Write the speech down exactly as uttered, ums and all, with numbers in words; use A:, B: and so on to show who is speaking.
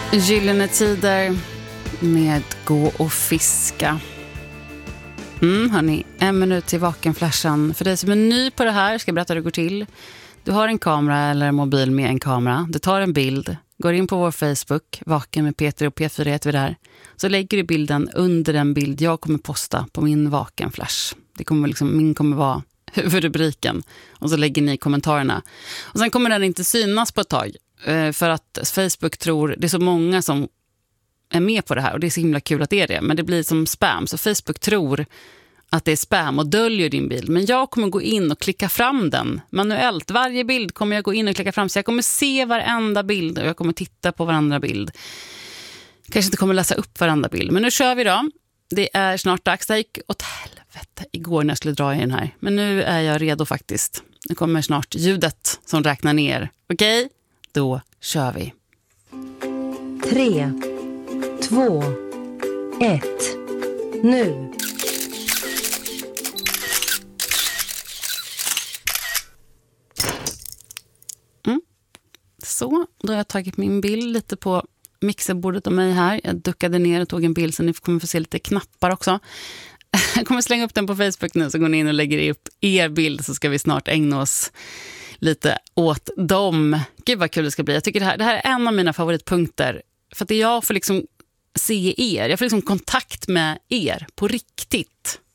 A: Gyllene tider med gå och fiska. Mm, hörni, en minut till vakenflashan. För dig som är ny på det här ska jag berätta hur det går till. Du har en kamera eller en mobil med en kamera. Du tar en bild, går in på vår Facebook, Vaken med Peter och P fyra heter vi där. Så lägger du bilden under den bild jag kommer posta på min vakenflash. Det kommer liksom, min kommer vara huvudrubriken. Och så lägger ni kommentarerna. Och sen kommer den inte synas på ett tag. För att Facebook tror, det är så många som är med på det här och det är så himla kul att det är det, men det blir som spam, så Facebook tror att det är spam och döljer din bild, men jag kommer gå in och klicka fram den manuellt. Varje bild kommer jag gå in och klicka fram, så jag kommer se varenda bild och jag kommer titta på varandra bild. Kanske inte kommer läsa upp varandra bild, men nu kör vi då. Det är snart dags. Det gick åt helvete igår när jag skulle dra i den här, men nu är jag redo faktiskt. Nu kommer snart ljudet som räknar ner. Okej? Okay? Då kör vi.
B: Tre, två, ett, nu.
A: Mm. Så, då har jag tagit min bild lite på mixerbordet av mig här. Jag duckade ner och tog en bild så ni kommer få se lite knappar också. Jag kommer slänga upp den på Facebook nu, så går ni in och lägger upp er bild, så ska vi snart ägna oss lite åt dem. Gud vad kul det ska bli. Jag tycker det här, det här är en av mina favoritpunkter. För att jag får liksom se er. Jag får liksom kontakt med er på riktigt.